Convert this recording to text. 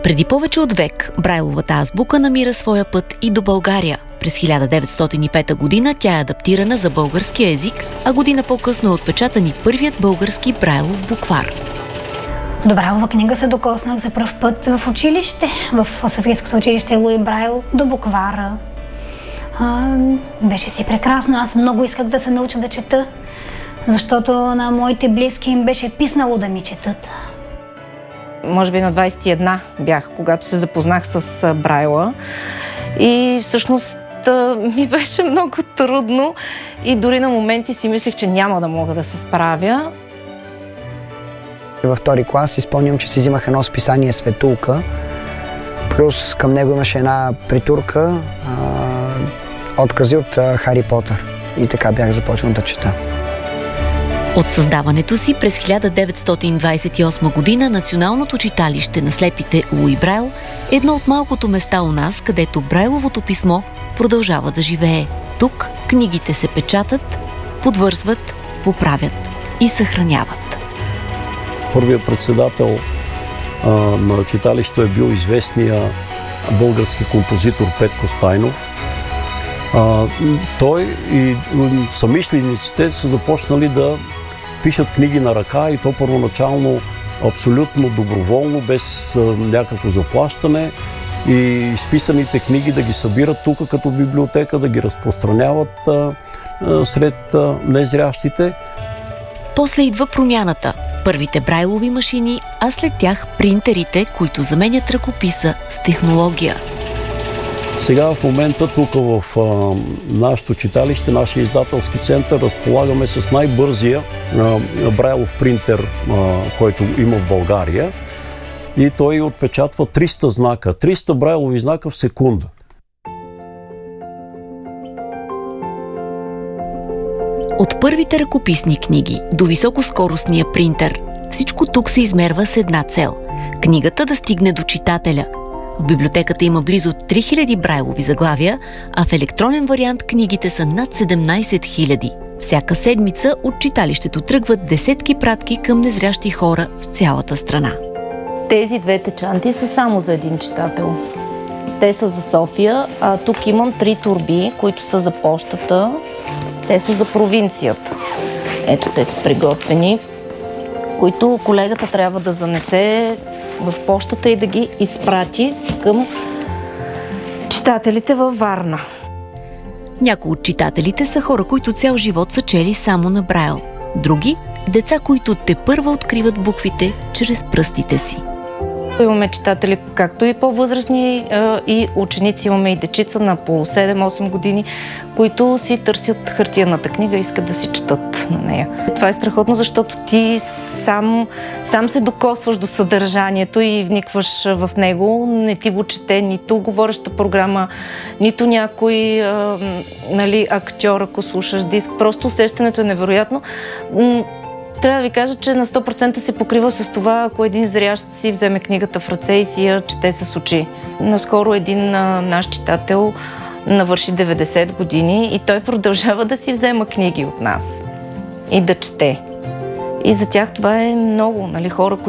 Преди повече от век Брайловата азбука намира своя път и до България. През 1905 година тя е адаптирана за български език, а година по-късно е отпечатан и първият български Брайлов буквар. До Брайлова книга се докоснах за пръв път в училище, в Софийското училище Луи Брайл, до буквара. Беше си прекрасно, аз много исках да се науча да чета, защото на моите близки им беше писнало да ми четат. Може би на 21 бях, когато се запознах с Брайла и всъщност ми беше много трудно и дори на моменти си мислех, че няма да мога да се справя. Във втори клас си спомням, че си взимах едно списание Светулка, плюс към него имаше една притурка, откази от Хари Потър. И така бях започнал да чета. От създаването си през 1928 година Националното читалище на слепите Луи Брайл е едно от малкото места у нас, където Брайловото писмо продължава да живее. Тук книгите се печатат, подвързват, поправят и съхраняват. Първият председател на читалището е бил известния български композитор Петко Стайнов. Той и съмишлениците са започнали да пишат книги на ръка и то първоначално абсолютно доброволно, без някакво заплащане, и изписаните книги да ги събират тук като библиотека, да ги разпространяват сред незрящите. После идва промяната. Първите брайлови машини, а след тях принтерите, които заменят ръкописа с технология. Сега в момента тук в нашето читалище, нашия издателски център, разполагаме с най-бързия брайлов принтер, който има в България, и той отпечатва 300 знака, 300 брайлови знака в секунда. От първите ръкописни книги до високоскоростния принтер, всичко тук се измерва с една цел – книгата да стигне до читателя. В библиотеката има близо 3000 брайлови заглавия, а в електронен вариант книгите са над 17 000. Всяка седмица от читалището тръгват десетки пратки към незрящи хора в цялата страна. Тези двете чанти са само за един читател. Те са за София, а тук имам 3 торби, които са за пощата. Те са за провинцията. Ето, те са приготвени, които колегата трябва да занесе в пощата и да ги изпрати към читателите във Варна. Някои от читателите са хора, които цял живот са чели само на Брайл. Други – деца, които тепърва откриват буквите чрез пръстите си. Имаме читатели, както и по-възрастни и ученици, имаме и дечица на по 7-8 години, които си търсят хартияната книга и искат да си четат на нея. Това е страхотно, защото ти сам се докосваш до съдържанието и вникваш в него. Не ти го чете нито говореща програма, нито някой актьор, ако слушаш диск. Просто усещането е невероятно. Трябва да ви кажа, че на 100% се покрива с това, ако един зрящ си вземе книгата в ръце и си я чете с очи. Наскоро един наш читател навърши 90 години и той продължава да си взема книги от нас и да чете. И за тях това е много, хора,